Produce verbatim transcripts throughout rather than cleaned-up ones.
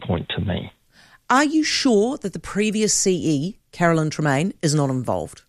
point to me. Are you sure that the previous C E, Carolyn Tremaine, is not involved?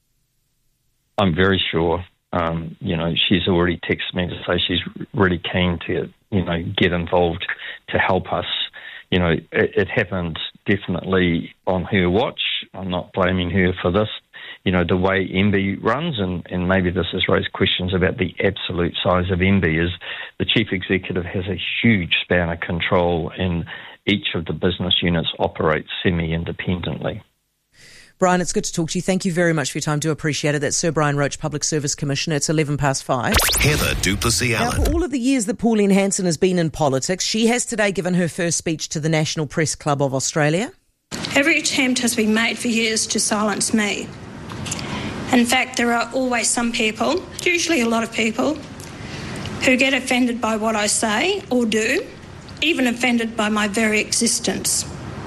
I'm very sure. Um, you know, she's already texted me to say she's really keen to, you know, get involved to help us. You know, it, it happened definitely on her watch. I'm not blaming her for this. You know, the way M B runs, and, and maybe this has raised questions about the absolute size of M B, is the chief executive has a huge span of control and each of the business units operates semi-independently. Brian, it's good to talk to you. Thank you very much for your time. Do appreciate it. That's Sir Brian Roach, Public Service Commissioner. It's eleven past five. Heather du Plessis-Allen. Now, for all of the years that Pauline Hanson has been in politics, she has today given her first speech to the National Press Club of Australia. Every attempt has been made for years to silence me. In fact, there are always some people, usually a lot of people, who get offended by what I say or do, even offended by my very existence.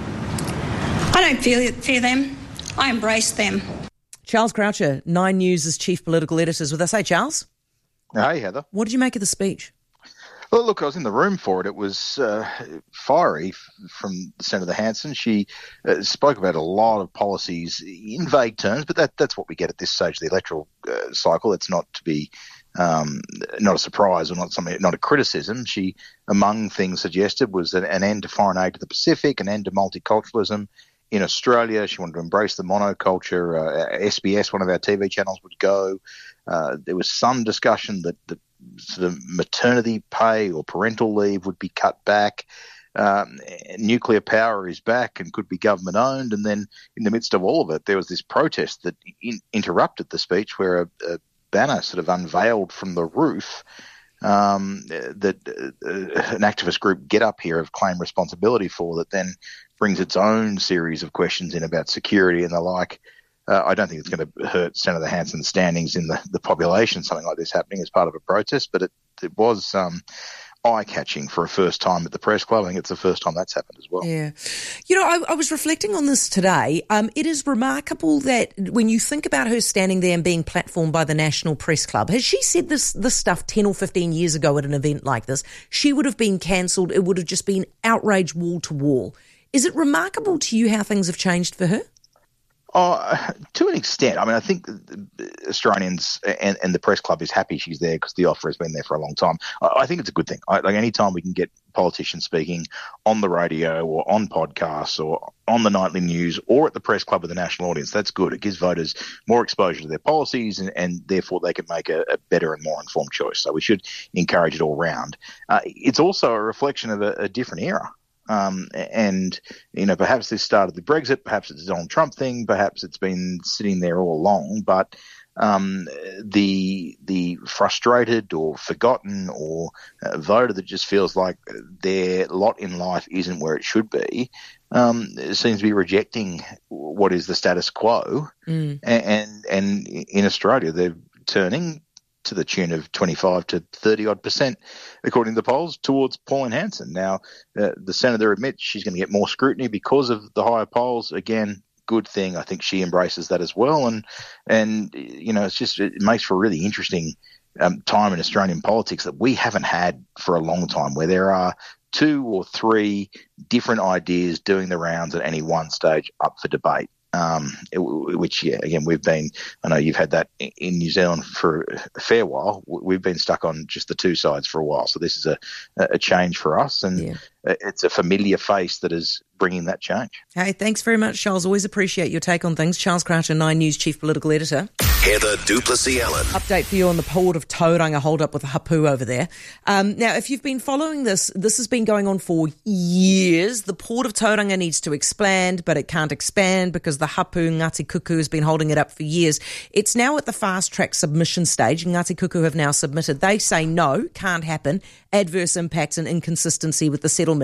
I don't fear, fear them. I embrace them. Charles Croucher, Nine News' chief political editor, is with us. Hey, Charles. Hey, Heather. What did you make of the speech? Well, look, I was in the room for it. It was uh, fiery f- from Senator Hanson. She uh, spoke about a lot of policies in vague terms, but that, that's what we get at this stage of the electoral uh, cycle. It's not to be um, not a surprise or not something, not a criticism. She, among things suggested, was an, an end to foreign aid to the Pacific, an end to multiculturalism in Australia. She wanted to embrace the monoculture. Uh, S B S, one of our T V channels, would go. Uh, there was some discussion that the sort of maternity pay or parental leave would be cut back. Um, nuclear power is back and could be government owned. And then in the midst of all of it, there was this protest that in- interrupted the speech where a, a banner sort of unveiled from the roof um, that uh, an activist group, Get Up Here, have claimed responsibility for, that then brings its own series of questions in about security and the like. Uh, I don't think it's going to hurt Senator Hanson's standings in the, the population, something like this happening as part of a protest, but it, it was um, eye-catching for a first time at the Press Club. I think it's the first time that's happened as well. Yeah. You know, I, I was reflecting on this today. Um, it is remarkable that when you think about her standing there and being platformed by the National Press Club, has she said this, this stuff ten or fifteen years ago at an event like this, she would have been cancelled. It would have just been outrage wall to wall. Is it remarkable to you how things have changed for her? Oh, to an extent. I mean, I think Australians and, and the Press Club is happy she's there because the offer has been there for a long time. I, I think it's a good thing. I, like any time we can get politicians speaking on the radio or on podcasts or on the nightly news or at the Press Club with a national audience, that's good. It gives voters more exposure to their policies and, and therefore they can make a, a better and more informed choice. So we should encourage it all round. Uh, it's also a reflection of a, a different era. Um, and, you know, perhaps this started with Brexit, perhaps it's a Donald Trump thing, perhaps it's been sitting there all along, but um, the the frustrated or forgotten or uh, voter that just feels like their lot in life isn't where it should be um, seems to be rejecting what is the status quo. Mm. And, and, and in Australia, they're turning to the tune of twenty-five to thirty odd percent, according to the polls, towards Pauline Hanson. Now, uh, the senator admits she's going to get more scrutiny because of the higher polls. Again, good thing. I think she embraces that as well. And, and you know, it's just, it makes for a really interesting um, time in Australian politics that we haven't had for a long time, where there are two or three different ideas doing the rounds at any one stage up for debate. Um, which, yeah, again, we've been, I know you've had that in New Zealand for a fair while. We've been stuck on just the two sides for a while. So this is a, a change for us, and yeah. It's a familiar face that is bringing that change. Hey, thanks very much, Charles. Always appreciate your take on things. Charles Croucher, Nine News Chief Political Editor. Heather du Plessis-Allen. Update for you on the Port of Tauranga hold up with the hapu over there. Um, now, if you've been following this, this has been going on for years. The Port of Tauranga needs to expand, but it can't expand because the hapu, Ngāti Kuku, has been holding it up for years. It's now at the fast-track submission stage. Ngāti Kuku have now submitted. They say no, can't happen, adverse impacts and inconsistency with the settlement.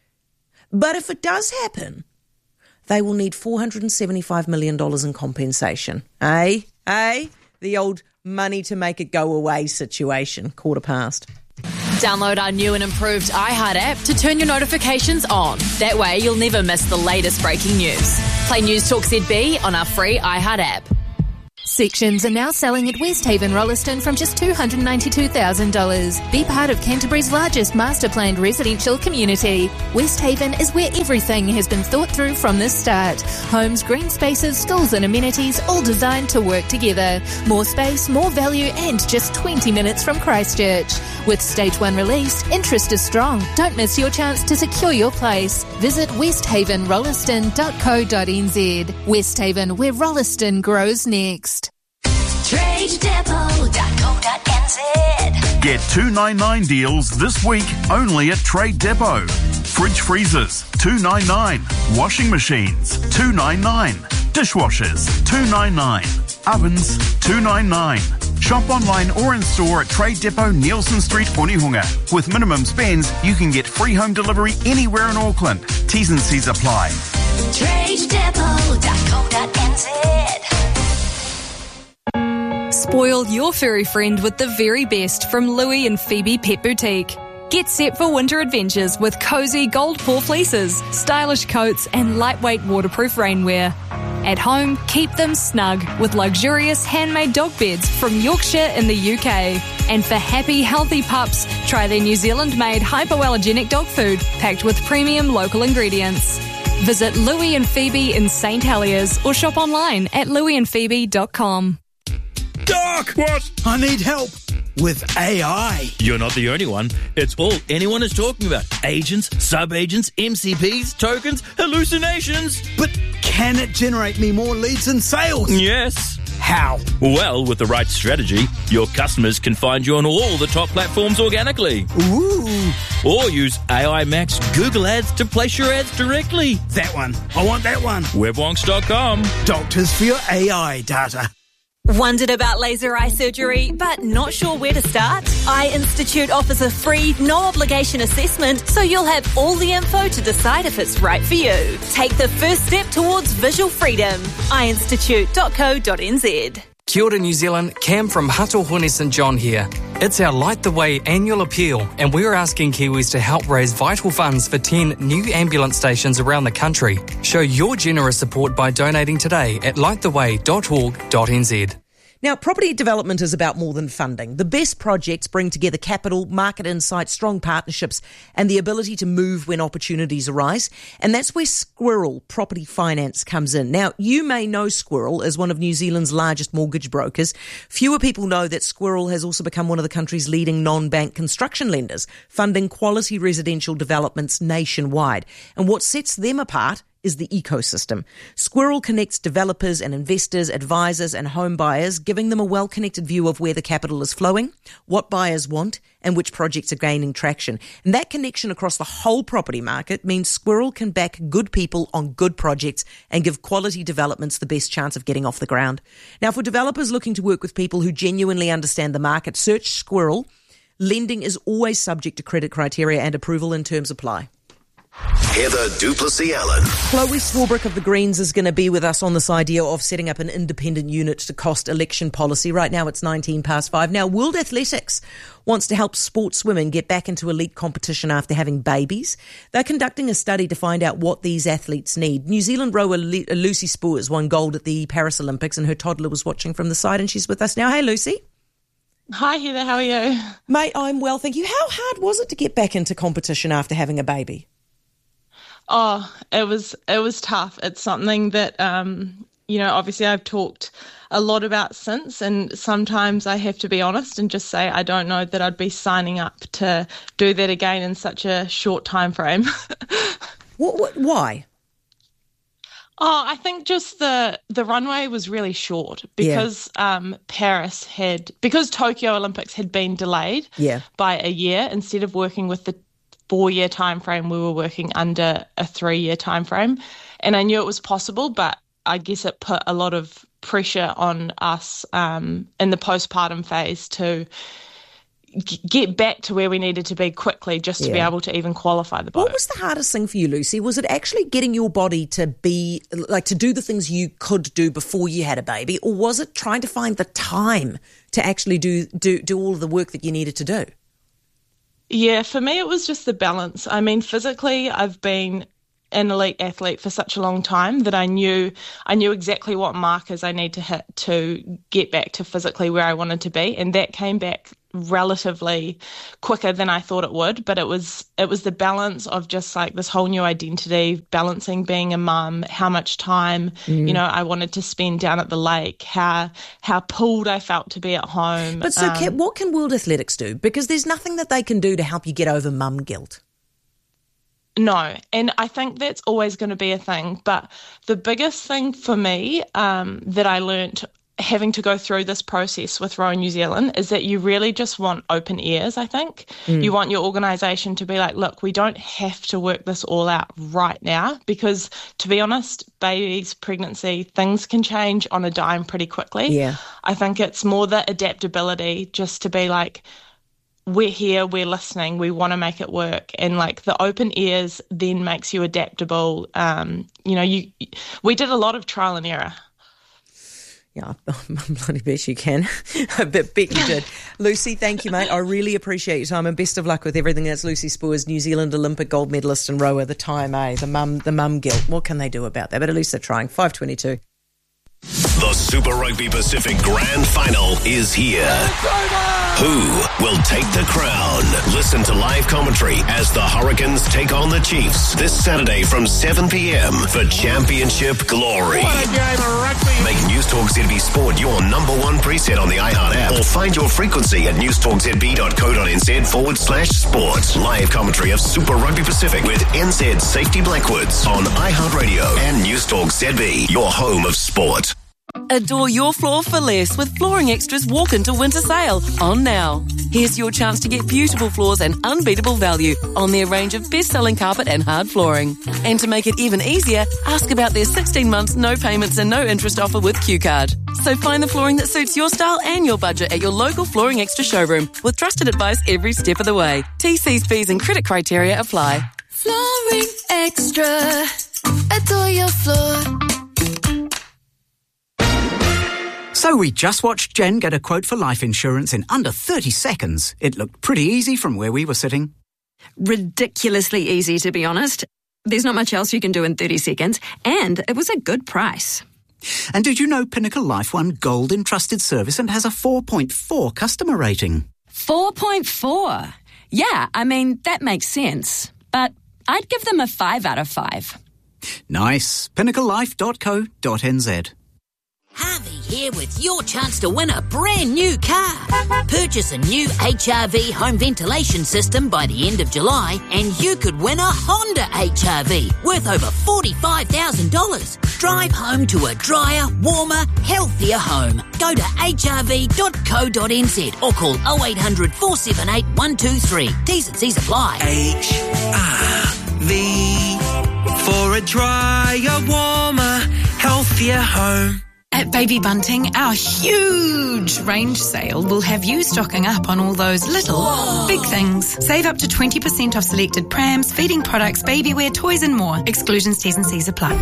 But if it does happen, they will need four hundred seventy-five million dollars in compensation. Eh? Eh? The old money to make it go away situation. Quarter past. Download our new and improved iHeart app to turn your notifications on. That way you'll never miss the latest breaking news. Play News Talk Z B on our free iHeart app. Sections are now selling at Westhaven Rolleston from just two hundred ninety-two thousand dollars. Be part of Canterbury's largest master planned residential community. Westhaven is where everything has been thought through from the start. Homes, green spaces, schools and amenities all designed to work together. More space, more value and just twenty minutes from Christchurch. With Stage one released, interest is strong. Don't miss your chance to secure your place. Visit westhaven rolleston dot co dot n z. Westhaven, where Rolleston grows next. trade depot dot co dot n z. Get two ninety-nine deals this week only at Trade Depot. Fridge freezers, two ninety-nine. Washing machines, two ninety-nine. Dishwashers, two ninety-nine. Ovens, two ninety-nine. Shop online or in store at Trade Depot, Nielsen Street, Onehunga. With minimum spends, you can get free home delivery anywhere in Auckland. T's and C's apply. trade depot dot co dot n z. Spoil your furry friend with the very best from Louie and Phoebe Pet Boutique. Get set for winter adventures with cosy gold paw fleeces, stylish coats and lightweight waterproof rainwear. At home, keep them snug with luxurious handmade dog beds from Yorkshire in the U K. And for happy, healthy pups, try their New Zealand-made hypoallergenic dog food packed with premium local ingredients. Visit Louie and Phoebe in Saint Heliers or shop online at louie and phoebe dot com. Doc! What? I need help with A I. You're not the only one. It's all anyone is talking about. Agents, sub-agents, M C Ps, tokens, hallucinations. But can it generate me more leads and sales? Yes. How? Well, with the right strategy, your customers can find you on all the top platforms organically. Ooh. Or use A I Max Google Ads to place your ads directly. That one. I want that one. webwonks dot com. Doctors for your A I data. Wondered about laser eye surgery, but not sure where to start? Eye Institute offers a free, no-obligation assessment, so you'll have all the info to decide if it's right for you. Take the first step towards visual freedom. eye institute dot co dot n z. Kia ora, New Zealand. Cam from Hatohone St John here. It's our Light the Way annual appeal, and we're asking Kiwis to help raise vital funds for ten new ambulance stations around the country. Show your generous support by donating today at light the way dot org dot n z. Now, property development is about more than funding. The best projects bring together capital, market insight, strong partnerships, and the ability to move when opportunities arise. And that's where Squirrel Property Finance comes in. Now, you may know Squirrel as one of New Zealand's largest mortgage brokers. Fewer people know that Squirrel has also become one of the country's leading non-bank construction lenders, funding quality residential developments nationwide. And what sets them apart is the ecosystem. Squirrel connects developers and investors, advisors and home buyers, giving them a well-connected view of where the capital is flowing, what buyers want, and which projects are gaining traction. And that connection across the whole property market means Squirrel can back good people on good projects and give quality developments the best chance of getting off the ground. Now, for developers looking to work with people who genuinely understand the market, search Squirrel. Lending is always subject to credit criteria and approval, and terms apply. Heather du Plessis-Allen. Chloe Swarbrick of the Greens is going to be with us on this idea of setting up an independent unit to cost election policy. Right now it's nineteen past five. Now, World Athletics wants to help sportswomen get back into elite competition after having babies. They're conducting a study to find out what these athletes need. New Zealand rower Lucy Spurs won gold at the Paris Olympics, and her toddler was watching from the side, and she's with us now. Hey, Lucy. Hi, Heather. How are you? Mate, I'm well, thank you. How hard was it to get back into competition after having a baby? Oh, it was it was tough. It's something that, um, you know, obviously I've talked a lot about since, and sometimes I have to be honest and just say I don't know that I'd be signing up to do that again in such a short time frame. what, what, why? Oh, I think just the the runway was really short because yeah. um, Paris had, because Tokyo Olympics had been delayed yeah. by a year. Instead of working with the four-year time frame, we were working under a three-year time frame, and I knew it was possible, but I guess it put a lot of pressure on us um, in the postpartum phase to g- get back to where we needed to be quickly, just to yeah. be able to even qualify the boat. What was the hardest thing for you, Lucy? Was it actually getting your body to be like to do the things you could do before you had a baby, or was it trying to find the time to actually do do do all of the work that you needed to do? Yeah, for me, it was just the balance. I mean, physically, I've been an elite athlete for such a long time that I knew I knew exactly what markers I need to hit to get back to physically where I wanted to be, and that came back relatively quicker than I thought it would. But it was it was the balance of just like this whole new identity, balancing being a mum, how much time mm. you know I wanted to spend down at the lake, how how pulled I felt to be at home. But so, um, Kat, what can World Athletics do? Because there's nothing that they can do to help you get over mum guilt. No, and I think that's always going to be a thing. But the biggest thing for me um, that I learnt having to go through this process with Row New Zealand is that you really just want open ears, I think. Mm. You want your organisation to be like, look, we don't have to work this all out right now, because to be honest, babies, pregnancy, things can change on a dime pretty quickly. Yeah. I think it's more the adaptability, just to be like, we're here, we're listening, we want to make it work. And like the open ears then makes you adaptable. Um, you know, you we did a lot of trial and error. Yeah, I'm bloody bet you can. I bet, bet you did. Lucy, thank you, mate. I really appreciate your time, and best of luck with everything. That's Lucy Spurs, New Zealand Olympic gold medalist and rower. The time, eh? The mum, the mum guilt. What can they do about that? But at least they're trying. five twenty-two. The Super Rugby Pacific Grand Final is here. Who will take the crown? Listen to live commentary as the Hurricanes take on the Chiefs this Saturday from seven p.m. for Championship Glory. What a game of rugby. Make Newstalk Z B Sport your number one preset on the iHeart app, or find your frequency at newstalkzb.co.nz forward slash sport. Live commentary of Super Rugby Pacific with N Z Safety Blackwoods on iHeartRadio and Newstalk Z B, your home of sport. Adore your floor for less with Flooring Extra's Walk Into Winter Sale on now. Here's your chance to get beautiful floors and unbeatable value on their range of best-selling carpet and hard flooring. And to make it even easier, ask about their sixteen months no payments and no interest offer with Q Card. So find the flooring that suits your style and your budget at your local Flooring Extra showroom with trusted advice every step of the way. T Cs, fees and credit criteria apply. Flooring Extra. Adore your floor. So we just watched Jen get a quote for life insurance in under thirty seconds. It looked pretty easy from where we were sitting. Ridiculously easy, to be honest. There's not much else you can do in thirty seconds, and it was a good price. And did you know Pinnacle Life won Gold in Trusted Service and has a four point four customer rating? four point four? Yeah, I mean, that makes sense. But I'd give them a five out of five. Nice. pinnacle life dot co dot n z. Harvey here with your chance to win a brand new car. Purchase a new H R V home ventilation system by the end of July and you could win a Honda H R V worth over forty-five thousand dollars. Drive home to a drier, warmer, healthier home. Go to h r v dot co dot n z or call oh eight hundred, four seven eight, one two three. T's and C's apply. H R V for a drier, warmer, healthier home. At Baby Bunting, our huge range sale will have you stocking up on all those little, Whoa. big things. Save up to twenty percent off selected prams, feeding products, baby wear, toys and more. Exclusions, T's and C's apply.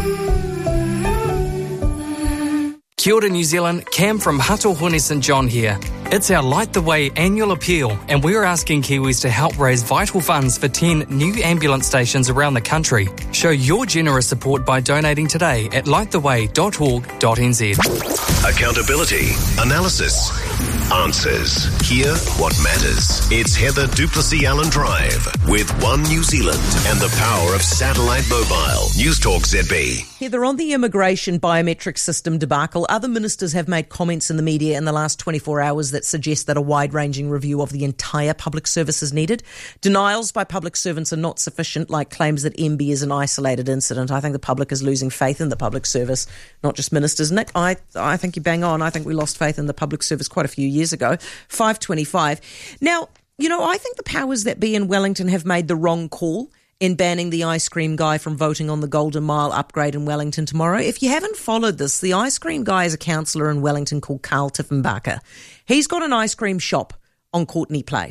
Kia ora, New Zealand. Cam from Hatohone Saint John here. It's our Light the Way annual appeal, and we're asking Kiwis to help raise vital funds for ten new ambulance stations around the country. Show your generous support by donating today at light the way dot org dot n z. Accountability, analysis, answers. Hear what matters. It's Heather Duplessis Allen Drive with One New Zealand and the power of satellite mobile. Newstalk Z B. Heather, on the immigration biometric system debacle, other ministers have made comments in the media in the last twenty-four hours that suggest that a wide-ranging review of the entire public service is needed. Denials by public servants are not sufficient, like claims that M B is an isolated incident. I think the public is losing faith in the public service, not just ministers. Nick, I, I think you bang on. I think we lost faith in the public service quite a few years ago. five twenty-five. Now, you know, I think the powers that be in Wellington have made the wrong call in banning the ice cream guy from voting on the Golden Mile upgrade in Wellington tomorrow. If you haven't followed this, the ice cream guy is a councillor in Wellington called Carl Tiffenbacher. He's got an ice cream shop on Courtney Place.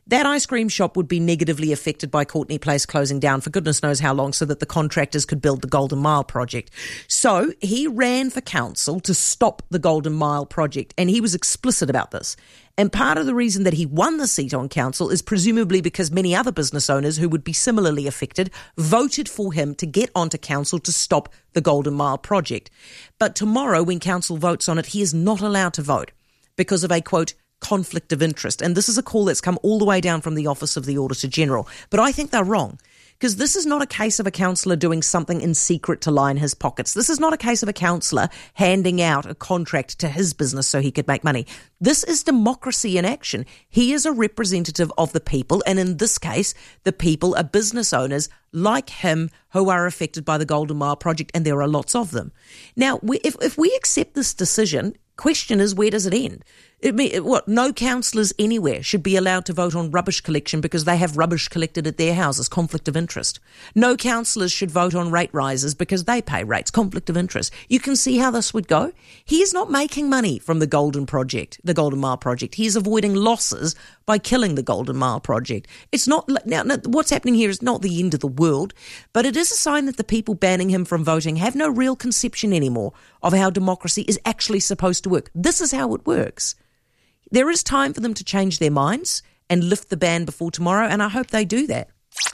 that ice cream shop would be negatively affected by Courtney Place closing down for goodness knows how long so that the contractors could build the Golden Mile project. So he ran for council to stop the Golden Mile project, and he was explicit about this. And part of the reason that he won the seat on council is presumably because many other business owners who would be similarly affected voted for him to get onto council to stop the Golden Mile project. But tomorrow, when council votes on it, he is not allowed to vote because of a, quote, conflict of interest. And this is a call that's come all the way down from the Office of the Auditor General. But I think they're wrong. Because this is not a case of a councillor doing something in secret to line his pockets. This is not a case of a councillor handing out a contract to his business so he could make money. This is democracy in action. He is a representative of the people, and in this case, the people are business owners like him who are affected by the Golden Mile project, and there are lots of them. Now, we, if, if we accept this decision, question is, where does it end? It mean, what, no councillors anywhere should be allowed to vote on rubbish collection because they have rubbish collected at their houses, conflict of interest. No councillors should vote on rate rises because they pay rates, conflict of interest. You can see how this would go. He is not making money from the Golden Project, the Golden Mile project. He is avoiding losses by killing the Golden Mile project. It's not, now, now what's happening here is not the end of the world, but it is a sign that the people banning him from voting have no real conception anymore of how democracy is actually supposed to work. This is how it works. There is time for them to change their minds and lift the ban before tomorrow, and I hope they do that.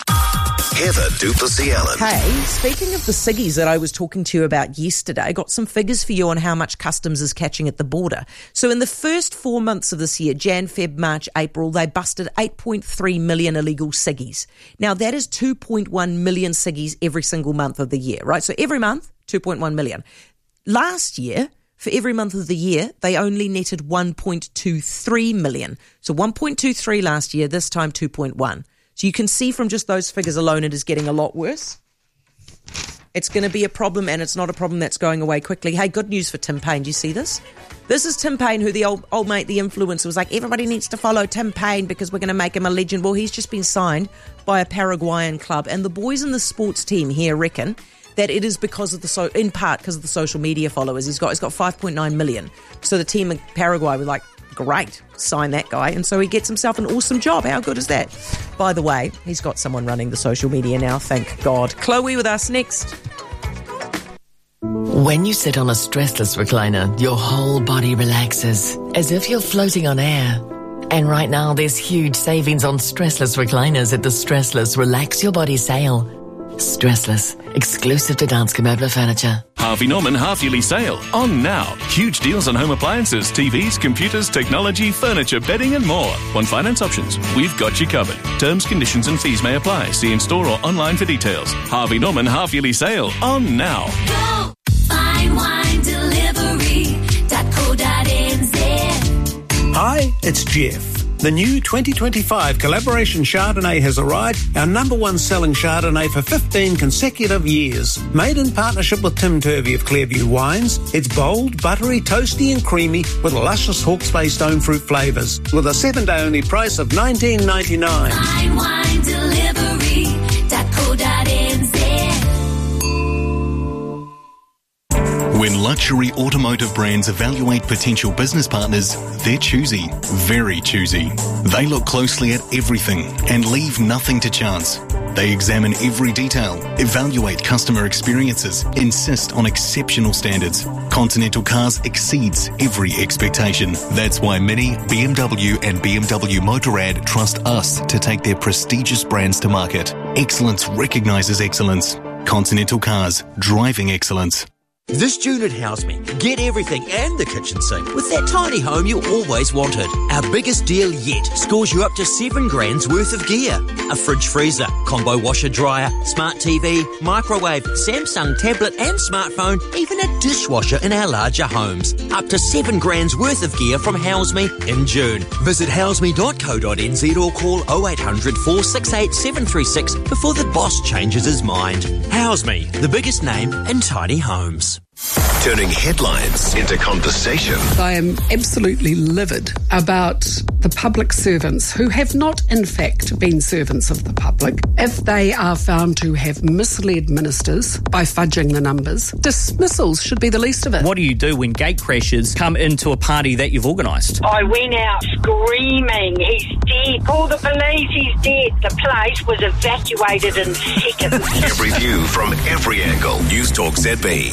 Heather du Plessis-Allen. Hey, speaking of the ciggies that I was talking to you about yesterday, I got some figures for you on how much customs is catching at the border. So in the first four months of this year, Jan, Feb, March, April, they busted eight point three million illegal ciggies. Now, that is two point one million ciggies every single month of the year, right? So every month, two point one million. Last year, for every month of the year, they only netted one point two three million. So one point two three last year, this time two point one. So you can see from just those figures alone, it is getting a lot worse. It's going to be a problem, and it's not a problem that's going away quickly. Hey, good news for Tim Payne. Do you see this? This is Tim Payne, who the old, old mate, the influencer, was like, everybody needs to follow Tim Payne because we're going to make him a legend. Well, he's just been signed by a Paraguayan club, and the boys in the sports team here reckon that it is because of the, so in part because of the social media followers. He's got, he's got five point nine million. So the team in Paraguay were like, great, sign that guy. And so he gets himself an awesome job. How good is that? By the way, he's got someone running the social media now, thank God. Chloe with us next. When you sit on a stressless recliner, your whole body relaxes, as if you're floating on air. And right now, there's huge savings on stressless recliners at the Stressless Relax Your Body sale. Stressless, exclusive to Danske Möbler Furniture. Harvey Norman half-yearly sale. On now. Huge deals on home appliances, T Vs, computers, technology, furniture, bedding and more. One finance options. We've got you covered. Terms, conditions and fees may apply. See in store or online for details. Harvey Norman half-yearly sale. On now. Go fine wine delivery dot co dot n z. Hi, it's Jeff. The new twenty twenty-five Collaboration Chardonnay has arrived, our number one selling Chardonnay for fifteen consecutive years. Made in partnership with Tim Turvey of Clearview Wines, it's bold, buttery, toasty and creamy with luscious Hawke's Bay stone fruit flavours with a seven-day only price of nineteen ninety-nine. fine wine delivery dot co dot n z. When luxury automotive brands evaluate potential business partners, they're choosy, very choosy. They look closely at everything and leave nothing to chance. They examine every detail, evaluate customer experiences, insist on exceptional standards. Continental Cars exceeds every expectation. That's why Mini, B M W and B M W Motorrad trust us to take their prestigious brands to market. Excellence recognises excellence. Continental Cars, driving excellence. This June at Houseme, get everything and the kitchen sink with that tiny home you always wanted. Our biggest deal yet scores you up to seven grand's worth of gear. A fridge freezer, combo washer dryer, smart T V, microwave, Samsung tablet and smartphone, even a dishwasher in our larger homes. Up to seven grand's worth of gear from Houseme in June. Visit houseme dot co dot n z or call oh eight hundred, four six eight, seven three six before the boss changes his mind. Houseme, the biggest name in tiny homes. Turning headlines into conversation. I am absolutely livid about the public servants who have not, in fact, been servants of the public. If they are found to have misled ministers by fudging the numbers, dismissals should be the least of it. What do you do when gate crashers come into a party that you've organised? I went out screaming, he's dead, call the police, he's dead. The place was evacuated in seconds. Every view from every angle. News Talk Z B.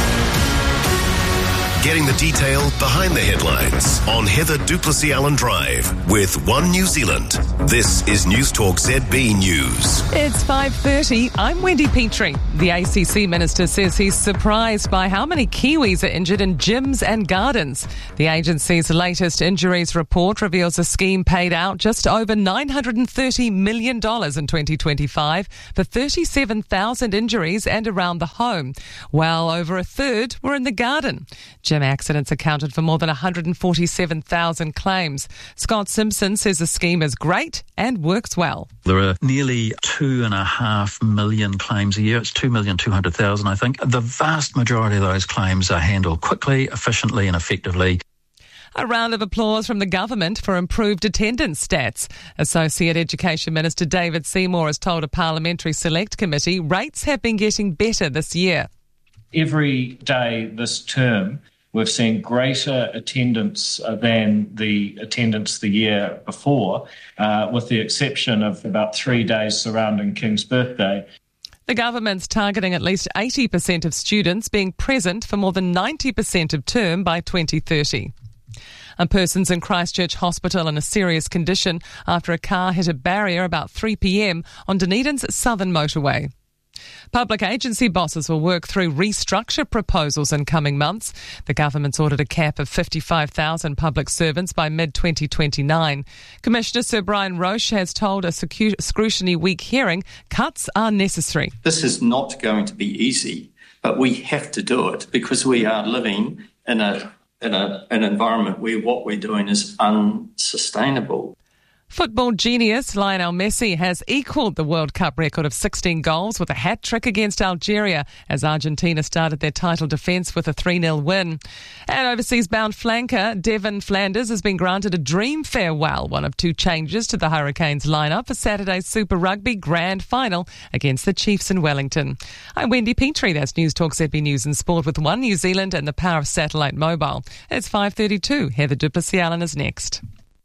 Getting the detail behind the headlines on Heather Duplessis Allen Drive with One New Zealand. This is News Talk Z B News. It's five thirty. I'm Wendy Petrie. The A C C Minister says he's surprised by how many Kiwis are injured in gyms and gardens. The agency's latest injuries report reveals a scheme paid out just over nine hundred thirty million dollars in twenty twenty-five for thirty-seven thousand injuries and around the home. Well over a third were in the garden. Gym accidents accounted for more than one hundred forty-seven thousand claims. Scott Simpson says the scheme is great and works well. There are nearly two and a half million claims a year. It's two million two hundred thousand, I think. The vast majority of those claims are handled quickly, efficiently and effectively. A round of applause from the government for improved attendance stats. Associate Education Minister David Seymour has told a parliamentary select committee rates have been getting better this year. Every day this term, we've seen greater attendance than the attendance the year before, uh, with the exception of about three days surrounding King's birthday. The government's targeting at least eighty percent of students being present for more than ninety percent of term by twenty thirty. A person's in Christchurch Hospital in a serious condition after a car hit a barrier about three p.m. on Dunedin's southern motorway. Public agency bosses will work through restructure proposals in coming months. The government's ordered a cap of fifty-five thousand public servants by mid twenty twenty-nine. Commissioner Sir Brian Roche has told a scrutiny week hearing cuts are necessary. This is not going to be easy, but we have to do it because we are living in a in a, an environment where what we're doing is unsustainable. Football genius Lionel Messi has equalled the World Cup record of sixteen goals with a hat-trick against Algeria as Argentina started their title defence with a three nil win. And overseas-bound flanker Devin Flanders has been granted a dream farewell, one of two changes to the Hurricanes lineup for Saturday's Super Rugby Grand Final against the Chiefs in Wellington. I'm Wendy Petrie. That's News Talk Z B News and Sport with One New Zealand and the power of satellite mobile. It's five thirty-two. Heather Duplessis Allen is next.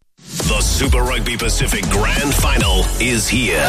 The Super Rugby Pacific Grand Final is here.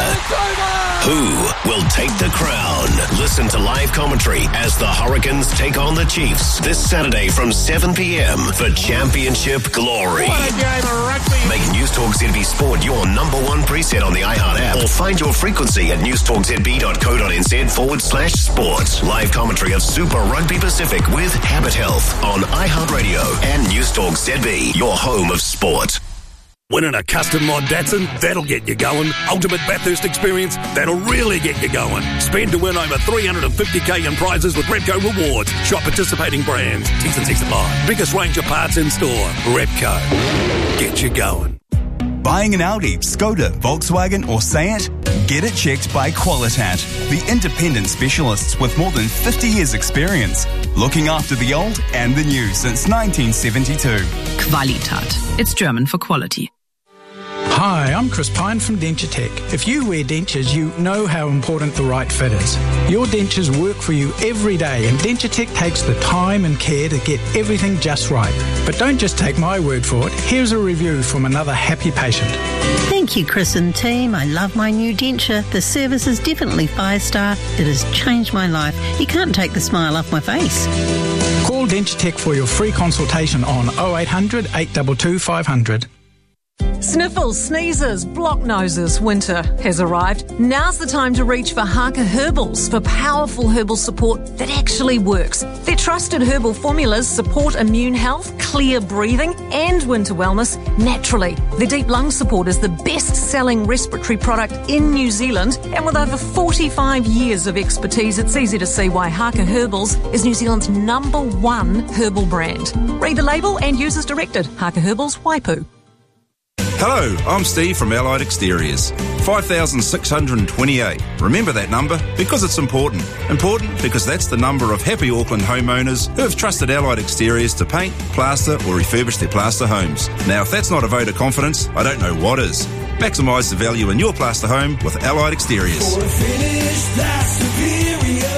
Who will take the crown? Listen to live commentary as the Hurricanes take on the Chiefs this Saturday from seven p.m. for championship glory. What a game of rugby. Make News Talk Z B Sport your number one preset on the iHeart app or find your frequency at newstalkzb.co.nz forward slash sport. Live commentary of Super Rugby Pacific with Habit Health on iHeartRadio and News Talk Z B, your home of sport. Winning a custom mod Datsun, that'll get you going. Ultimate Bathurst experience, that'll really get you going. Spend to win over three hundred fifty thousand in prizes with Repco Rewards. Shop participating brands. T's and C's apply. Biggest range of parts in store. Repco. Get you going. Buying an Audi, Skoda, Volkswagen or Seat? Get it checked by Qualitat, the independent specialists with more than fifty years experience. Looking after the old and the new since nineteen seventy-two. Qualitat. It's German for quality. Hi, I'm Chris Pine from DentureTech. If you wear dentures, you know how important the right fit is. Your dentures work for you every day, and DentureTech takes the time and care to get everything just right. But don't just take my word for it. Here's a review from another happy patient. Thank you, Chris and team. I love my new denture. The service is definitely five star. It has changed my life. You can't take the smile off my face. Call DentureTech for your free consultation on oh eight hundred, eight two two, five hundred. Sniffles, sneezes, block noses, winter has arrived. Now's the time to reach for Haka Herbals for powerful herbal support that actually works. Their trusted herbal formulas support immune health, clear breathing and winter wellness naturally. Their deep lung support is the best-selling respiratory product in New Zealand, and with over forty-five years of expertise, it's easy to see why Haka Herbals is New Zealand's number one herbal brand. Read the label and use as directed. Haka Herbals, Waipu. Hello, I'm Steve from Allied Exteriors. five thousand six hundred twenty-eight. Remember that number because it's important. Important because that's the number of happy Auckland homeowners who have trusted Allied Exteriors to paint, plaster or refurbish their plaster homes. Now, if that's not a vote of confidence, I don't know what is. Maximise the value in your plaster home with Allied Exteriors. For a finish that's superior,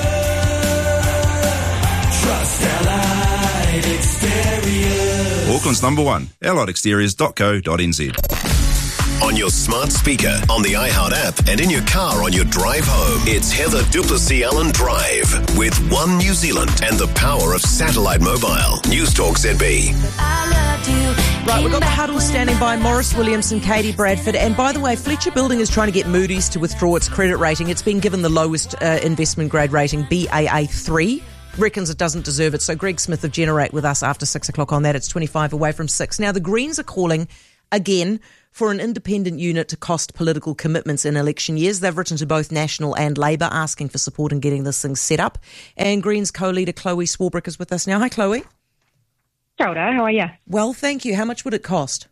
trust Allied Exteriors. Auckland's number one, allied exteriors dot co dot n z. On your smart speaker, on the iHeart app, and in your car on your drive home, it's Heather Duplessis Allen Drive with One New Zealand and the power of satellite mobile. News Talk Z B. Right, we've got the huddle standing by, Morris Williamson, Katie Bradford, and by the way, Fletcher Building is trying to get Moody's to withdraw its credit rating. It's been given the lowest uh, investment grade rating, B A A three. Reckons it doesn't deserve it. So Greg Smith of Generate with us after six o'clock on that. It's twenty-five away from six. Now, the Greens are calling again for an independent unit to cost political commitments in election years. They've written to both National and Labour asking for support in getting this thing set up. And Greens co-leader Chloe Swarbrick is with us now. Hi, Chloe. Kia ora, how are you? Well, thank you. How much would it cost?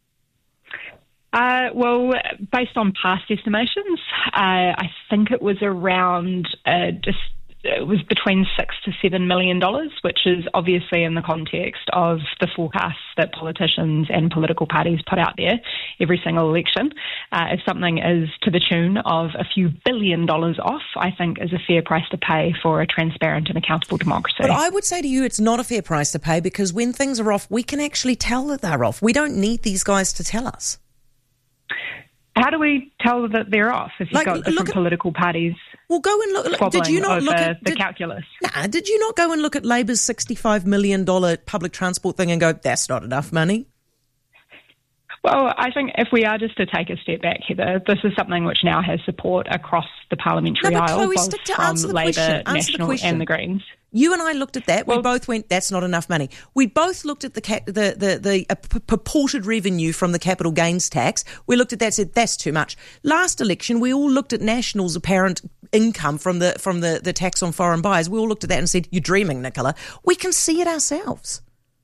Uh, well, based on past estimations, uh, I think it was around uh, just it was between six to seven million dollars, which is obviously in the context of the forecasts that politicians and political parties put out there every single election. Uh, if something is to the tune of a few billion dollars off, I think is a fair price to pay for a transparent and accountable democracy. But I would say to you, it's not a fair price to pay because when things are off, we can actually tell that they're off. We don't need these guys to tell us. How do we tell that they're off if you've Like, got different at, political parties? Well, go and look. look did you not look at the did, calculus? Nah, did you not go and look at Labour's sixty-five million dollars public transport thing and go, that's not enough money? Well, I think if we are just to take a step back, Heather, this is something which now has support across the parliamentary no, but aisle, Chloe, both stick to from answer the Labour, question. Answer National the question. and the Greens. You and I looked at that. Well, we both went, that's not enough money. We both looked at the cap, the the, the uh, p- purported revenue from the capital gains tax. We looked at that and said, that's too much. Last election, we all looked at National's apparent income from the from the, the tax on foreign buyers. We all looked at that and said, you're dreaming, Nicola. We can see it ourselves.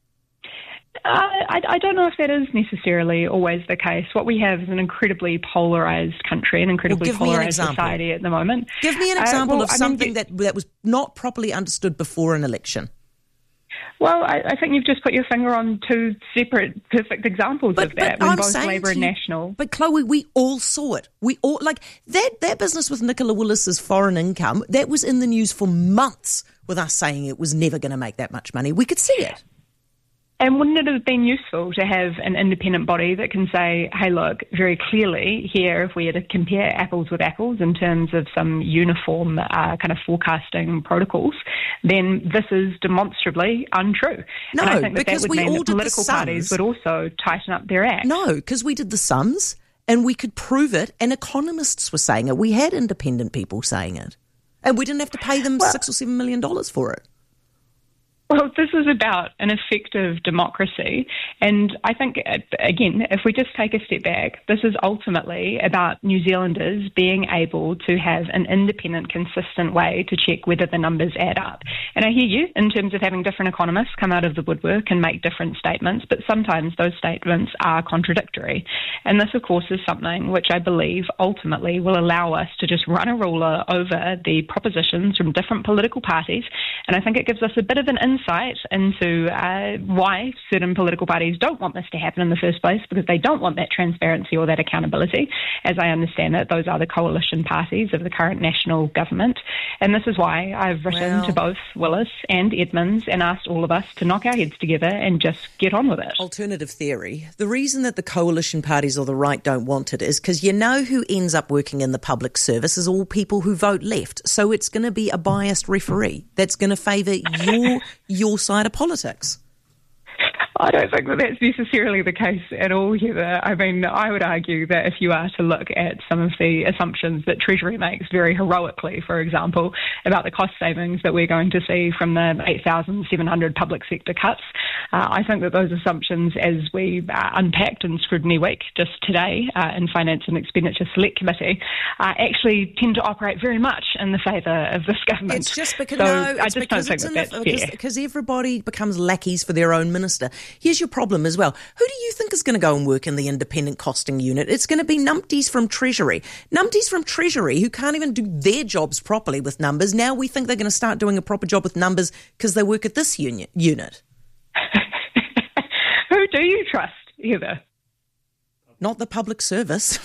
Uh, I, I don't know if that is necessarily always the case. What we have is an incredibly polarised country, an incredibly well, polarised society at the moment. Give me an example uh, well, of something I mean, that that was not properly understood before an election. Well, I, I think you've just put your finger on two separate perfect examples but, of that. But when I'm both saying Labour and you, National. But Chloe, we all saw it. We all like that that business with Nicola Willis's foreign income. That was in the news for months with us saying it was never going to make that much money. We could see it. And wouldn't it have been useful to have an independent body that can say, hey, look, very clearly here, if we had to compare apples with apples in terms of some uniform uh, kind of forecasting protocols, then this is demonstrably untrue. No, and I think that because that would we mean all that did political the sums. parties would also tighten up their act. No, because we did the sums and we could prove it, and economists were saying it. We had independent people saying it. And we didn't have to pay them well, six or seven million dollars for it. Well, this is about an effective democracy. And I think, again, if we just take a step back, this is ultimately about New Zealanders being able to have an independent, consistent way to check whether the numbers add up. And I hear you in terms of having different economists come out of the woodwork and make different statements, but sometimes those statements are contradictory. And this, of course, is something which I believe ultimately will allow us to just run a ruler over the propositions from different political parties. And I think it gives us a bit of an insight insight into uh, why certain political parties don't want this to happen in the first place, because they don't want that transparency or that accountability. As I understand it, those are the coalition parties of the current national government. And this is why I've written well, to both Willis and Edmonds and asked all of us to knock our heads together and just get on with it. Alternative theory. The reason that the coalition parties or the right don't want it is because you know who ends up working in the public service is all people who vote left. So it's going to be a biased referee that's going to favour your your side of politics. I don't think that that's necessarily the case at all, Heather. I mean, I would argue that if you are to look at some of the assumptions that Treasury makes very heroically, for example, about the cost savings that we're going to see from the eight thousand seven hundred public sector cuts, uh, I think that those assumptions, as we uh, unpacked in Scrutiny Week just today uh, in Finance and Expenditure Select Committee, uh, actually tend to operate very much in the favour of this government. It's just because, so no, I it's just because don't it's think that in that's the, fair. because everybody becomes lackeys for their own minister. here's your problem as well. Who do you think is going to go and work in the independent costing unit? It's going to be numpties from Treasury. Numpties from Treasury who can't even do their jobs properly with numbers. Now we think they're going to start doing a proper job with numbers because they work at this uni- unit. Who do you trust, Heather? Not the public service.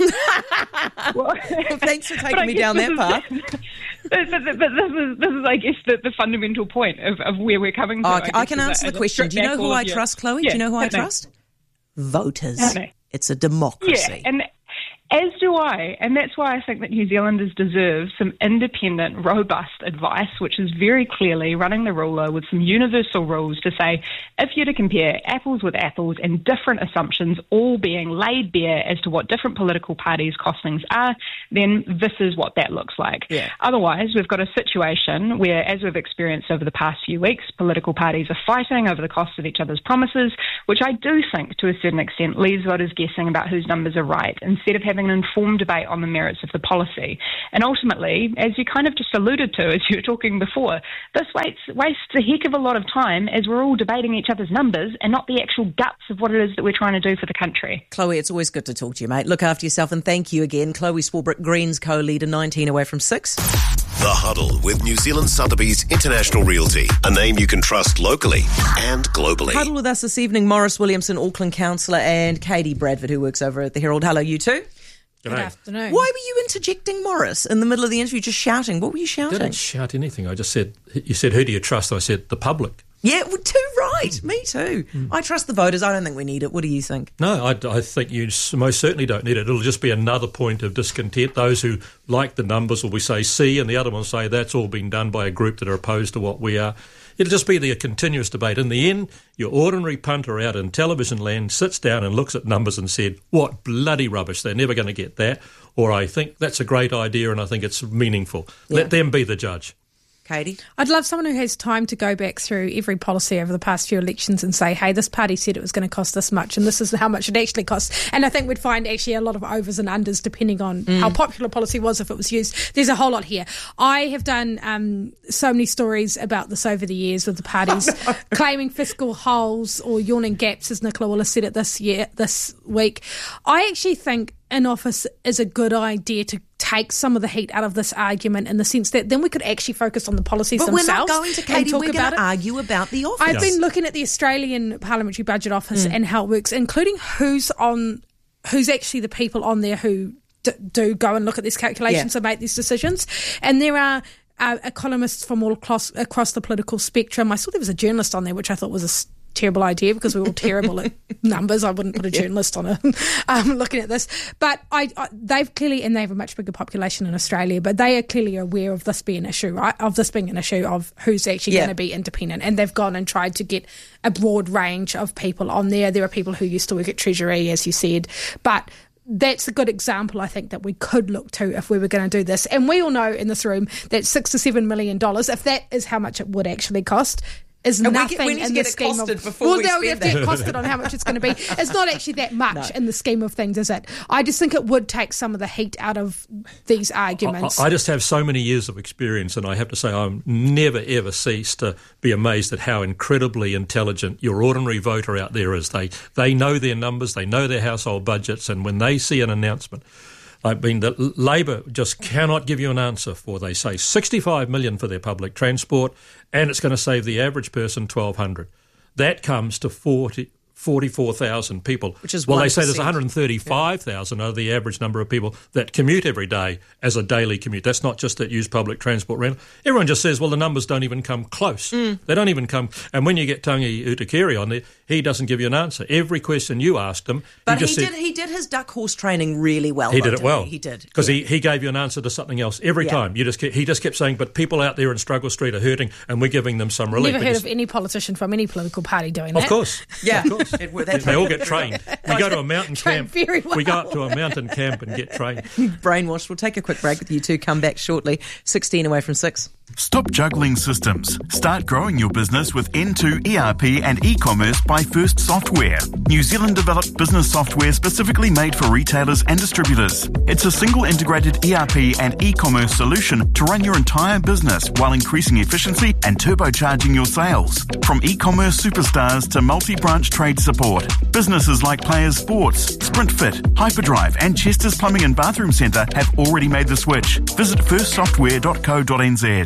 Well, well, thanks for taking me down that path. But, but, but this is, this is, I guess, the, the fundamental point of, of where we're coming from. Oh, I, I can answer the question. Do you know who I trust, Chloe? Yeah, do you know who I no. trust? Voters. No. It's a democracy. Yeah, and as do I. And that's why I think that New Zealanders deserve some independent, robust advice, which is very clearly running the ruler with some universal rules to say, if you're to compare apples with apples and different assumptions all being laid bare as to what different political parties' costings are, then this is what that looks like. Yeah. Otherwise, we've got a situation where, as we've experienced over the past few weeks, political parties are fighting over the cost of each other's promises, which I do think, to a certain extent, leaves voters guessing about whose numbers are right, instead of having an informed debate on the merits of the policy. And ultimately, as you kind of just alluded to as you were talking before, this wastes, wastes a heck of a lot of time as we're all debating each other's numbers and not the actual guts of what it is that we're trying to do for the country. Chloe, it's always good to talk to you, mate. Look after yourself and thank you again. Chloe Swarbrick, Greens co-leader, nineteen away from six. The Huddle with New Zealand Sotheby's International Realty, a name you can trust locally and globally. Huddle with us this evening, Morris Williamson, Auckland councillor, and Katie Bradford, who works over at the Herald. Hello, you two. Good afternoon. Why were you interjecting, Morris, in the middle of the interview, just shouting? What were you shouting? I didn't shout anything. I just said, you said, who do you trust? I said, the public. Yeah, well, too right. Me too. Mm. I trust the voters. I don't think we need it. What do you think? No, I, I think you most certainly don't need it. It'll just be another point of discontent. Those who like the numbers will be say C, and the other ones say that's all been done by a group that are opposed to what we are. It'll just be the continuous debate. In the end, your ordinary punter out in television land sits down and looks at numbers and said, what bloody rubbish, they're never going to get that. Or I think that's a great idea and I think it's meaningful. Yeah. Let them be the judge. Katie? I'd love someone who has time to go back through every policy over the past few elections and say, hey, this party said it was going to cost this much and this is how much it actually costs. And I think we'd find actually a lot of overs and unders depending on mm. how popular policy was if it was used. There's a whole lot here. I have done um, so many stories about this over the years with the parties claiming fiscal holes or yawning gaps, as Nicola Willis said it this year, this week. I actually think in office is a good idea to take some of the heat out of this argument in the sense that then we could actually focus on the policies but themselves. But we're not going to, Katie, we're going to argue about the office. I've been looking at the Australian Parliamentary Budget Office mm. and how it works, including who's on, who's actually the people on there who d- do go and look at these calculations yeah. and make these decisions. And there are uh, economists from all across, across the political spectrum. I saw there was a journalist on there, which I thought was a terrible idea because we're all terrible at numbers. I wouldn't put a journalist on it um, looking at this. But I, I, they've clearly, and they have a much bigger population in Australia, but they are clearly aware of this being an issue, right? Of this being an issue of who's actually yeah. going to be independent. And they've gone and tried to get a broad range of people on there. There are people who used to work at Treasury, as you said, but that's a good example, I think, that we could look to if we were going to do this. And we all know in this room that six to seven million dollars, if that is how much it would actually cost, is and nothing we get, we in the the scheme of. Before well, we they'll have to get costed on how much it's going to be. It's not actually that much no. in the scheme of things, is it? I just think it would take some of the heat out of these arguments. I, I just have so many years of experience, and I have to say I'm never ever cease to be amazed at how incredibly intelligent your ordinary voter out there is. They they know their numbers, they know their household budgets, and when they see an announcement. I mean, the Labor just cannot give you an answer for, they say, sixty-five million dollars for their public transport, and it's going to save the average person twelve hundred dollars. That comes to forty, forty-four thousand people. Which is well, one they percent. say there's one hundred thirty-five thousand yeah. are the average number of people that commute every day as a daily commute. That's not just that use public transport rental. Everyone just says, well, the numbers don't even come close. Mm. They don't even come. And when you get Tangi Utakere on there, he doesn't give you an answer. Every question you asked him, but he just he said, did. He did his duck horse training really well. He though, did it well. He, he did because yeah. he, he gave you an answer to something else every yeah. time. You just kept, he just kept saying, but people out there in Struggle Street are hurting, and we're giving them some relief. Never heard of any politician from any political party doing of that. Course, yeah, of course, it, they all get trained. we go to a mountain camp. Very well. We go up to a mountain camp and get trained. Brainwashed. We'll take a quick break with you two. Come back shortly. sixteen away from six. Stop juggling systems. Start growing your business with N two E R P and e-commerce by First Software. New Zealand developed business software specifically made for retailers and distributors. It's a single integrated E R P and e-commerce solution to run your entire business while increasing efficiency and turbocharging your sales. From e-commerce superstars to multi-branch trade support, businesses like Players Sports, SprintFit, Hyperdrive and Chester's Plumbing and Bathroom Centre have already made the switch. Visit first software dot co dot n z.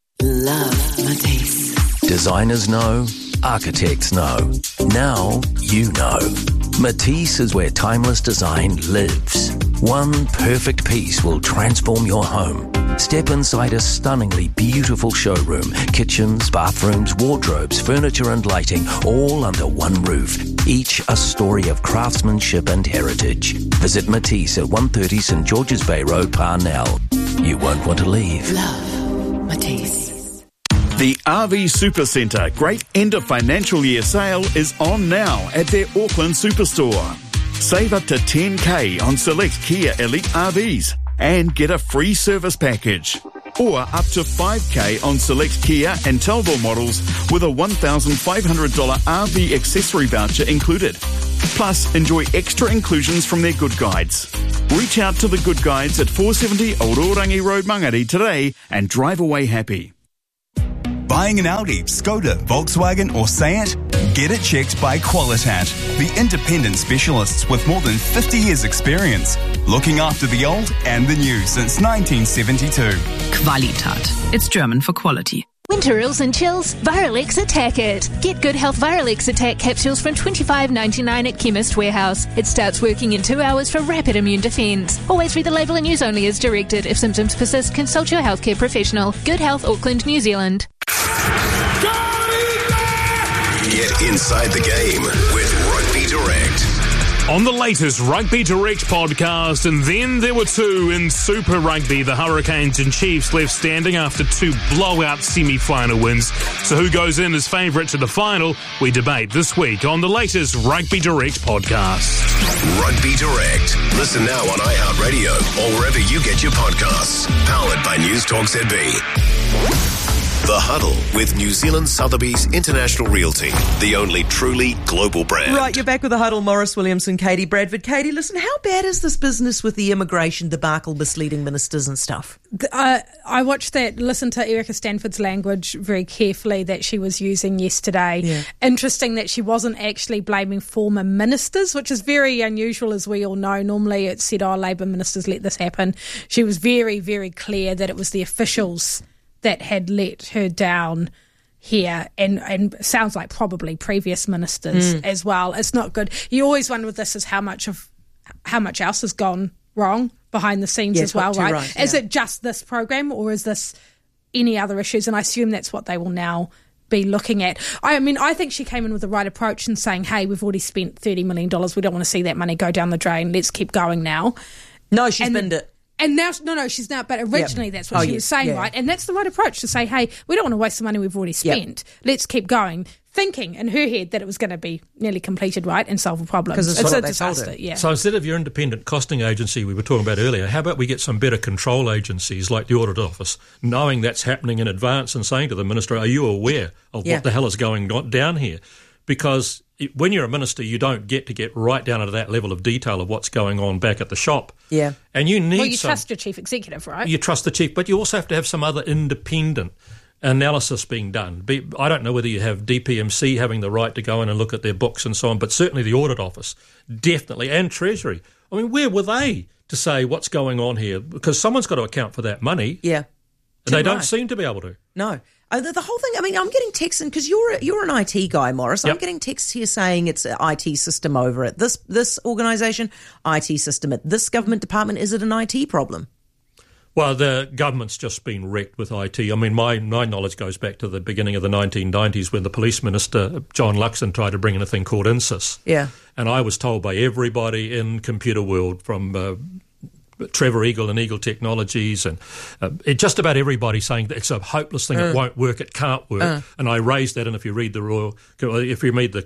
Love Matisse. Designers know, architects know. Now you know. Matisse is where timeless design lives. One perfect piece will transform your home. Step inside a stunningly beautiful showroom. Kitchens, bathrooms, wardrobes, furniture and lighting, all under one roof. Each a story of craftsmanship and heritage. Visit Matisse at one thirty St George's Bay Road, Parnell. You won't want to leave. Love Matisse. The R V Supercentre Great End of Financial Year Sale is on now at their Auckland Superstore. Save up to ten K on select Kia Elite R Vs and get a free service package. Or up to five K on select Kia and Talbot models with a one thousand five hundred dollars R V accessory voucher included. Plus, enjoy extra inclusions from their Good Guides. Reach out to the Good Guides at four seventy Old Orangi Road, Mangere today and drive away happy. Buying an Audi, Skoda, Volkswagen or Seat? Get it checked by Qualitat, the independent specialists with more than fifty years experience, looking after the old and the new since nineteen seventy-two. Qualitat. It's German for quality. Winter ills and chills, Viralex Attack It. Get Good Health Viralex Attack capsules from twenty-five ninety-nine at Chemist Warehouse. It starts working in two hours for rapid immune defence. Always read the label and use only as directed. If symptoms persist, consult your healthcare professional. Good Health Auckland, New Zealand. Get inside the game with Rugby Direct. On the latest Rugby Direct podcast, and then there were two in Super Rugby. The Hurricanes and Chiefs left standing after two blowout semi-final wins. So who goes in as favourite to the final? We debate this week on the latest Rugby Direct podcast. Rugby Direct. Listen now on iHeartRadio or wherever you get your podcasts. Powered by News Talk Z B. The Huddle with New Zealand Sotheby's International Realty, the only truly global brand. Right, you're back with The Huddle. Morris Williamson, Katie Bradford. Katie, listen, how bad is this business with the immigration debacle, misleading ministers and stuff? Uh, I watched that, listened to Erica Stanford's language very carefully that she was using yesterday. Yeah. Interesting that she wasn't actually blaming former ministers, which is very unusual, as we all know. Normally it's said, oh, Labour ministers let this happen. She was very, very clear that it was the officials that had let her down here, and, and sounds like probably previous ministers Mm. as well. It's not good. You always wonder with this is how much of how much else has gone wrong behind the scenes Yeah, as well, too right? right, Is yeah. it just this program, or is this any other issues? And I assume that's what they will now be looking at. I mean, I think she came in with the right approach and saying, hey, we've already spent thirty million dollars. We don't want to see that money go down the drain. Let's keep going now. No, she's And- binned it. And now, no, no, she's not. But originally, Yep. that's what Oh, she yes, was saying, yeah. right? And that's the right approach to say, hey, we don't want to waste the money we've already Yep. spent. Let's keep going. Thinking in her head that it was going to be nearly completed, right, and solve a problem. 'Cause it's it's what a they told her. disaster, yeah. So instead of your independent costing agency we were talking about earlier, how about we get some better control agencies like the Audit Office, knowing that's happening in advance and saying to the Minister, are you aware of Yeah. what the hell is going on down here? Because it, when you're a minister, you don't get to get right down into that level of detail of what's going on back at the shop. Yeah. And you need Well, you some, trust your chief executive, right? you trust the chief, but you also have to have some other independent analysis being done. Be, I don't know whether you have D P M C having the right to go in and look at their books and so on, but certainly the Audit Office, definitely, and Treasury. I mean, where were they to say what's going on here? Because someone's got to account for that money. Yeah. And they Too don't right. seem to be able to. No. Uh, the, the whole thing, I mean, I'm getting texts, because you're, a- you're an I T guy, Morris. I'm Yep. getting texts here saying it's an I T system over at this, this organisation, I T system at this government department. Is it an I T problem? Well, the government's just been wrecked with I T. I mean, my, my knowledge goes back to the beginning of the nineteen nineties when the police minister, John Luxon, tried to bring in a thing called INSYS. Yeah. And I was told by everybody in computer world, from uh, Trevor Eagle and Eagle Technologies and uh, it, just about everybody saying that it's a hopeless thing, Uh. it won't work, it can't work. Uh. And I raised that, and if you read the Royal, if you read the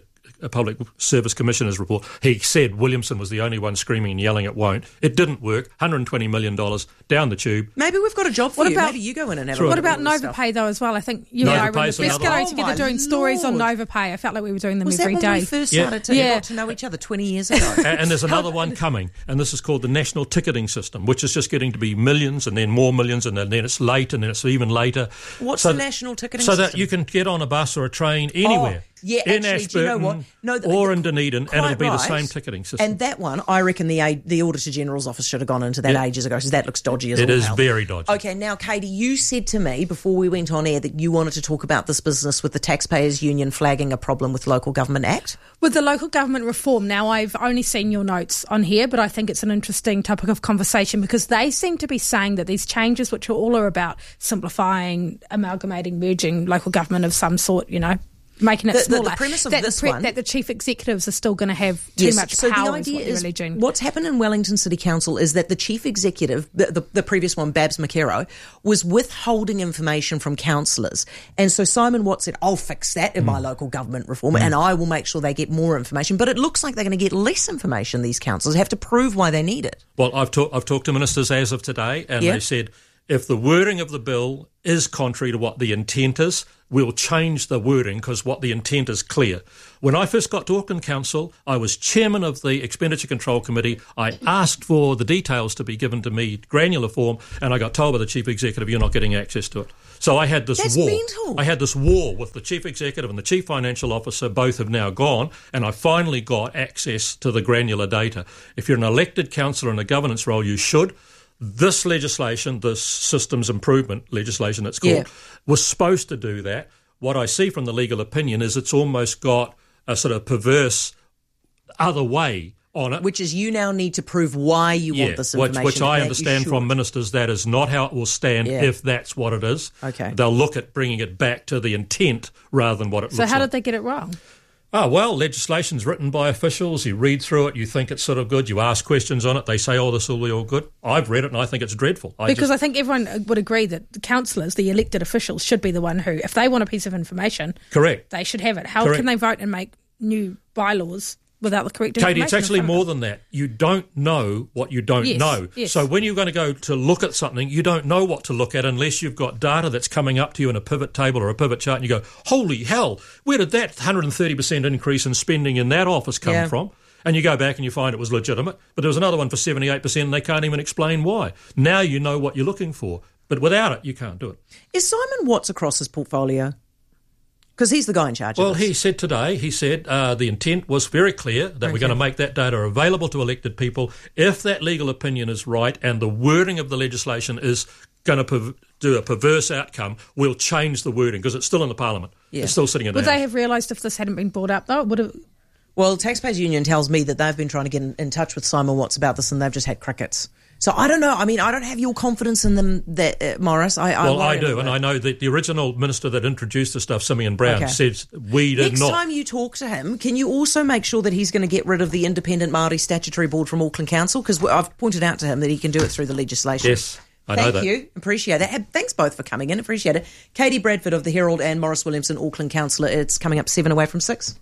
Public Service Commissioner's report, he said Williamson was the only one screaming and yelling it won't. It didn't work. one hundred twenty million dollars down the tube. Maybe we've got a job for What you. about- Maybe you go in and have Sure. a What look at about all this stuff. NovaPay though as well? I think you and I were in the NovaPay's best another go one. together Oh, doing my stories on Lord. NovaPay. I felt like we were doing them Was every that day. when we first Yeah. started to Yeah. got to know each other twenty years ago? And, and there's another one coming, and this is called the National Ticketing System, which is just getting to be millions and then more millions, and then it's late and then it's even later. What's So the th- national ticketing so system? that you can get on a bus or a train anywhere. Oh, yeah, in actually, do you know what? Ashburton No, the- or the- in Dunedin, and quite it'll be the right. same ticketing system. And that one, I reckon the A- the Auditor General's office should have gone into that Yeah. ages ago, because that looks dodgy as It all is hell. very dodgy. Okay, now, Katie, you said to me before we went on air that you wanted to talk about this business with the Taxpayers Union flagging a problem with Local Government Act. With the local government reform, now I've only seen your notes on here, but I think it's an interesting topic of conversation because they seem to be saying that these changes, which are all are about simplifying, amalgamating, merging local government of some sort, you know, making it The- the- the smaller. premise of that this the one- that the chief executives are still going to have too Yes, much so power. the idea is what they're is alleging. what's happened in Wellington City Council is that the chief executive, the, the, the previous one, Babs McKerrow, was withholding information from councillors. And so Simon Watt said, I'll fix that in my local government reform and I will make sure they get more information. But it looks like they're going to get less information, these councillors have to prove why they need it. Well, I've, talk, I've talked to ministers as of today, and Yeah. they said if the wording of the bill is contrary to what the intent is, we'll change the wording because what the intent is clear. When I first got to Auckland Council, I was chairman of the Expenditure Control Committee. I asked for the details to be given to me, granular form, and I got told by the chief executive, you're not getting access to it. So I had this That's war. mental. I had this war with the chief executive and the chief financial officer. Both have now gone, and I finally got access to the granular data. If you're an elected councillor in a governance role, you should. This legislation, this systems improvement legislation it's called, Yeah. was supposed to do that. What I see from the legal opinion is it's almost got a sort of perverse other way on it. Which is you now need to prove why you Yeah, want this which, information. which I and that you understand from should. ministers that is not how it will stand Yeah. if that's what it is. Okay. They'll look at bringing it back to the intent rather than what it so looks how like. did they get it wrong? Oh, well, legislation's written by officials. You read through it, you think it's sort of good, you ask questions on it, they say, oh, this will be all good. I've read it and I think it's dreadful. I Because just, I think everyone would agree that the councillors, the elected officials, should be the one who, if they want a piece of information, correct. they should have it. How Correct. can they vote and make new bylaws without the correct Katie, information? it's in actually front of more them? than that. You don't know what you don't Yes, know. yes. So when you're going to go to look at something, you don't know what to look at unless you've got data that's coming up to you in a pivot table or a pivot chart and you go, holy hell, where did that one hundred thirty percent increase in spending in that office come Yeah. from? And you go back and you find it was legitimate, but there was another one for seventy-eight percent and they can't even explain why. Now you know what you're looking for, but without it, you can't do it. Is Simon Watts across his portfolio? Because he's the guy in charge Well, of this. he said today, he said uh, the intent was very clear that we're Okay. going to make that data available to elected people. If that legal opinion is right and the wording of the legislation is going to perv- do a perverse outcome, we'll change the wording because it's still in the Parliament. Yeah. It's still sitting in the Would they House. have realised if this hadn't been brought up, though? It would have. Well, Taxpayers Union tells me that they've been trying to get in, in touch with Simon Watts about this and they've just had crickets. So I don't know. I mean, I don't have your confidence in them, that uh, Morris. I, I Well, worry I a do, little and bit. I know that the original minister that introduced the stuff, Simeon Brown, Okay. said we did Next not. time you talk to him, can you also make sure that he's going to get rid of the Independent Māori Statutory Board from Auckland Council? Because I've pointed out to him that he can do it through the legislation. Yes, I know Thank that. you. Appreciate that. And thanks both for coming in. Appreciate it. Katie Bradford of the Herald and Morris Williamson, Auckland Councillor. It's coming up seven away from six.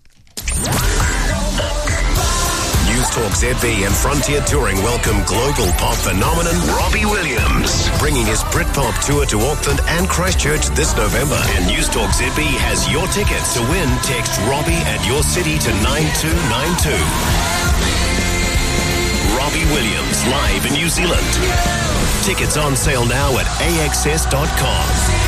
News Talk Z B and Frontier Touring welcome global pop phenomenon Robbie Williams, bringing his Britpop tour to Auckland and Christchurch this November. And News Talk Z B has your tickets. To win, text Robbie and your city to nine two nine two. Robbie Williams live in New Zealand. Tickets on sale now at a x s dot com.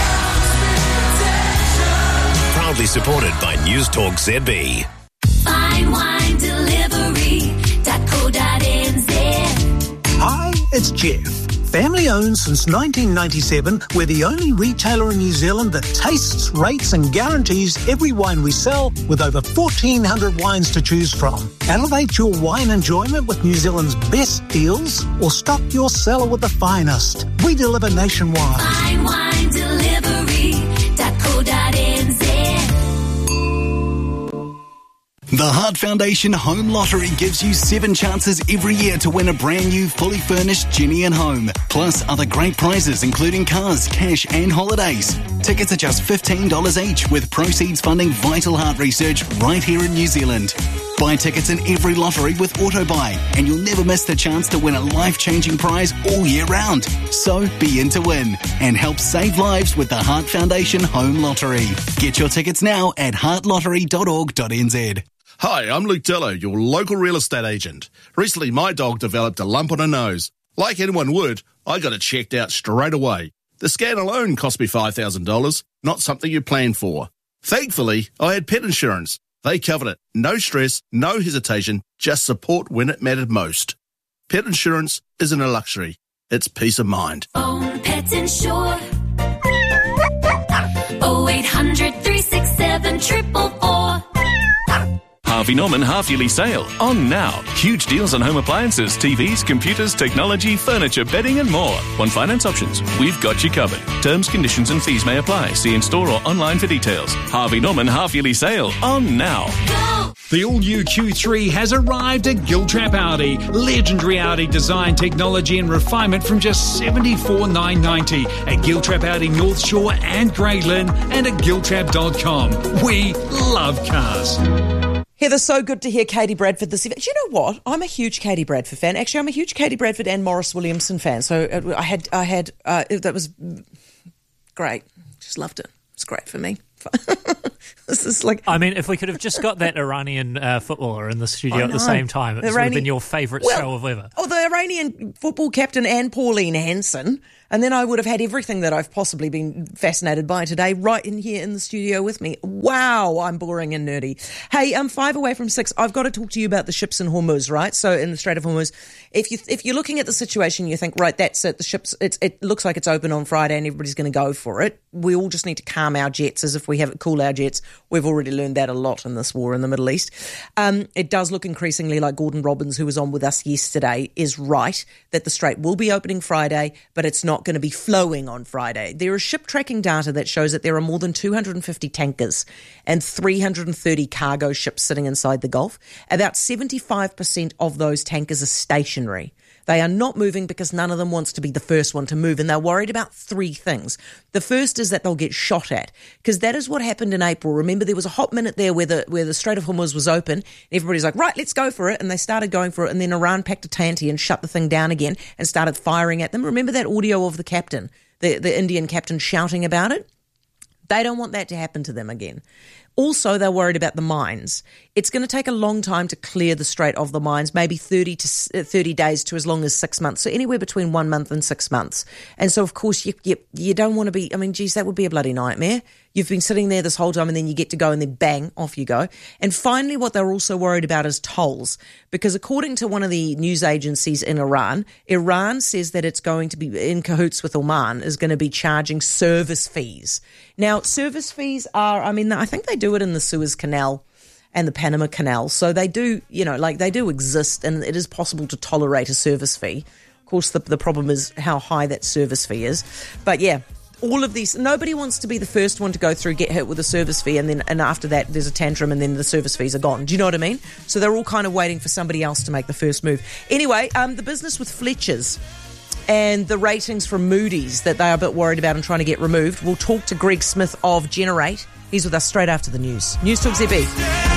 Proudly supported by News Talk Z B. Fine wine delivery dot co dot n z. Hi, it's Jeff. Family owned since nineteen ninety-seven, we're the only retailer in New Zealand that tastes, rates and guarantees every wine we sell with over fourteen hundred wines to choose from. Elevate your wine enjoyment with New Zealand's best deals or stock your cellar with the finest. We deliver nationwide. Fine wine delivery dot co dot n z. The The Heart Foundation Home Lottery gives you seven chances every year to win a brand new, fully furnished Jenny and Home. Plus other great prizes including cars, cash and holidays. Tickets are just fifteen dollars each, with proceeds funding vital heart research right here in New Zealand. Buy tickets in every lottery with AutoBuy, and you'll never miss the chance to win a life-changing prize all year round. So be in to win and help save lives with the Heart Foundation Home Lottery. Get your tickets now at heart lottery dot org dot n z. Hi, I'm Luke Dillo, your local real estate agent. Recently, my dog developed a lump on her nose. Like anyone would, I got it checked out straight away. The scan alone cost me five thousand dollars, not something you plan for. Thankfully, I had pet insurance. They covered it. No stress, no hesitation, just support when it mattered most. Pet insurance isn't a luxury. It's peace of mind. Own Pet Insure. oh eight hundred, three six seven, four four four. Harvey Norman half-yearly sale on now. Huge deals on home appliances, T Vs, computers, technology, furniture, bedding and more. Want finance options? We've got you covered. Terms, conditions and fees may apply. See in-store or online for details. Harvey Norman half-yearly sale on now. Go! The all-new Q three has arrived at Giltrap Audi. Legendary Audi design, technology and refinement from just seventy-four thousand nine hundred ninety at Giltrap Audi North Shore and Grey Lynn and at giltrap dot com. We love cars. Heather, so good to hear Katie Bradford this evening. Do you know what? I'm a huge Katie Bradford fan. Actually, I'm a huge Katie Bradford and Morris Williamson fan. So uh, I had, I had, uh, that was great. Just loved it. It's great for me. This is like, I mean, if we could have just got that Iranian uh, footballer in the studio at the same time, it would have been your favourite well, show of ever. Oh, the Iranian football captain and Pauline Hanson. And then I would have had everything that I've possibly been fascinated by today right in here in the studio with me. Wow, I'm boring and nerdy. Hey, I'm five away from six. I've got to talk to you about the ships in Hormuz, right? So in the Strait of Hormuz, if, you, if you're looking at the situation, you think, right, that's it. The ships, it's, it looks like it's open on Friday and everybody's going to go for it. We all just need to calm our jets as if we have cool our jets. We've already learned that a lot in this war in the Middle East. Um, it does look increasingly like Gordon Robbins, who was on with us yesterday, is right that the Strait will be opening Friday, but it's not going to be flowing on Friday. There is ship tracking data that shows that there are more than two hundred fifty tankers and three hundred thirty cargo ships sitting inside the Gulf. About seventy-five percent of those tankers are stationary. They are not moving because none of them wants to be the first one to move, and they're worried about three things. The first is that they'll get shot at, because that is what happened in April. Remember, there was a hot minute there where the where the Strait of Hormuz was open, and everybody's like, right, let's go for it, and they started going for it, and then Iran packed a tanty and shut the thing down again and started firing at them. Remember that audio of the captain, the, the Indian captain shouting about it? They don't want that to happen to them again. Also, they're worried about the mines. It's going to take a long time to clear the Strait of the mines, maybe thirty to thirty days to as long as six months. So anywhere between one month and six months. And so, of course, you you, you don't want to be, I mean, geez, that would be a bloody nightmare. You've been sitting there this whole time and then you get to go and then bang, off you go. And finally, what they're also worried about is tolls. Because according to one of the news agencies in Iran, Iran says that it's going to be in cahoots with Oman, is going to be charging service fees. Now, service fees are, I mean, I think they do it in the Suez Canal and the Panama Canal. So they do, you know, like they do exist, and it is possible to tolerate a service fee. Of course, the, the problem is how high that service fee is. But yeah, all of these, nobody wants to be the first one to go through, get hit with a service fee, and then and after that there's a tantrum and then the service fees are gone. Do you know what I mean? So they're all kind of waiting for somebody else to make the first move. Anyway, um, the business with Fletcher's and the ratings from Moody's that they are a bit worried about and trying to get removed. We'll talk to Greg Smith of Generate. He's with us straight after the news. News Talk Z B.